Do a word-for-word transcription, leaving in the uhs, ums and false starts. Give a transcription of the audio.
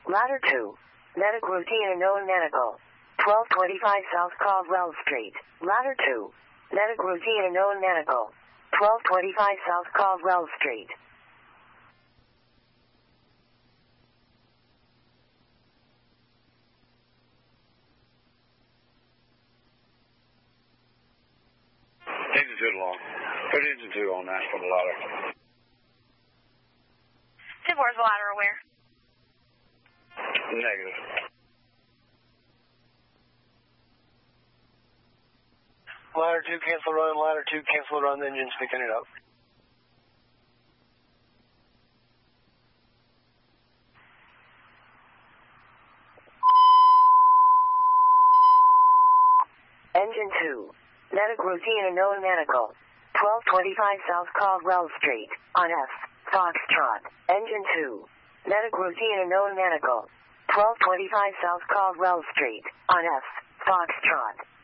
Ladder two. Medic routine unknown medical. twelve twenty-five South Caldwell Street. Ladder two. Medic routine unknown medical. twelve twenty-five South Caldwell Street. Engine two long. Put engine two on that for the ladder. ten four is the ladder aware? Negative. Ladder two, cancel run. Ladder two, cancel run. The engine's picking it up. Engine two. Medic routine unknown medical. twelve twenty-five South Caldwell Street. On F. Foxtrot. Engine two. Medic routine unknown medical. twelve twenty-five South Caldwell Street. On F. Foxtrot.